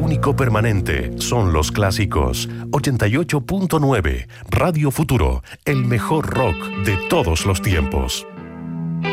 único permanente son los clásicos. 88.9, Radio Futuro, el mejor rock de todos los tiempos.